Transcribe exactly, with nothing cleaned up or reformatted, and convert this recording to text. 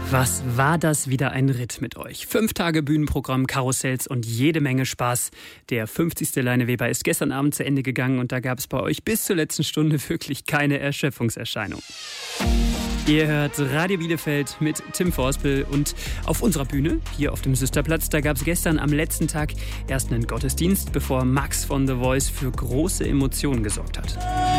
Was war das wieder ein Ritt mit euch? Fünf Tage Bühnenprogramm, Karussells und jede Menge Spaß. Der fünfzigste Leineweber ist gestern Abend zu Ende gegangen und da gab es bei euch bis zur letzten Stunde wirklich keine Erschöpfungserscheinung. Ihr hört Radio Bielefeld mit Tim Vorspel und auf unserer Bühne, hier auf dem Süsterplatz, da gab es gestern am letzten Tag erst einen Gottesdienst, bevor Max von The Voice für große Emotionen gesorgt hat.